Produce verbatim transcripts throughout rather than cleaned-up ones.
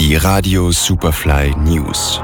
Die Radio Superfly News.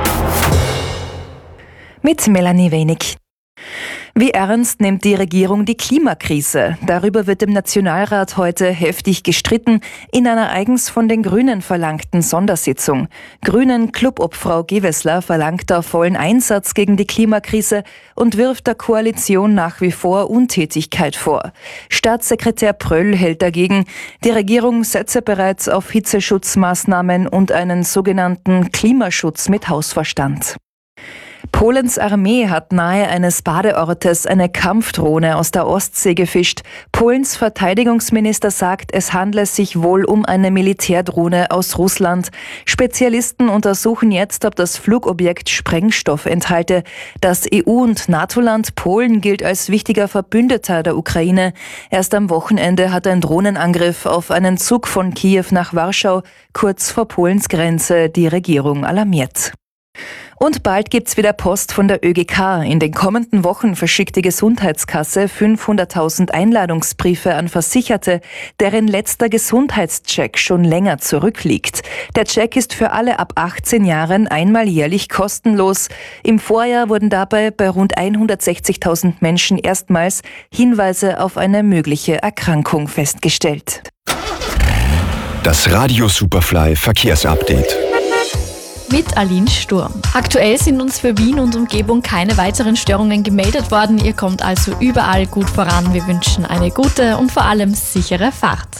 Mit Melanie Wenig. Wie ernst nimmt die Regierung die Klimakrise? Darüber wird im Nationalrat heute heftig gestritten in einer eigens von den Grünen verlangten Sondersitzung. Grünen Clubobfrau Gewessler verlangt da vollen Einsatz gegen die Klimakrise und wirft der Koalition nach wie vor Untätigkeit vor. Staatssekretär Pröll hält dagegen, die Regierung setze bereits auf Hitzeschutzmaßnahmen und einen sogenannten Klimaschutz mit Hausverstand. Polens Armee hat nahe eines Badeortes eine Kampfdrohne aus der Ostsee gefischt. Polens Verteidigungsminister sagt, es handle sich wohl um eine Militärdrohne aus Russland. Spezialisten untersuchen jetzt, ob das Flugobjekt Sprengstoff enthalte. Das E U- und NATO-Land Polen gilt als wichtiger Verbündeter der Ukraine. Erst am Wochenende hat ein Drohnenangriff auf einen Zug von Kiew nach Warschau kurz vor Polens Grenze die Regierung alarmiert. Und bald gibt's wieder Post von der Ö G K. In den kommenden Wochen verschickt die Gesundheitskasse fünfhunderttausend Einladungsbriefe an Versicherte, deren letzter Gesundheitscheck schon länger zurückliegt. Der Check ist für alle ab achtzehn Jahren einmal jährlich kostenlos. Im Vorjahr wurden dabei bei rund hundertsechzigtausend Menschen erstmals Hinweise auf eine mögliche Erkrankung festgestellt. Das Radio Superfly Verkehrsupdate. Mit Aline Sturm. Aktuell sind uns für Wien und Umgebung keine weiteren Störungen gemeldet worden. Ihr kommt also überall gut voran. Wir wünschen eine gute und vor allem sichere Fahrt.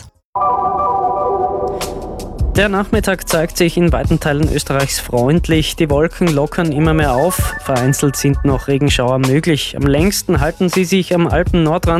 Der Nachmittag zeigt sich in weiten Teilen Österreichs freundlich. Die Wolken lockern immer mehr auf. Vereinzelt sind noch Regenschauer möglich. Am längsten halten sie sich am Alpen-Nordrand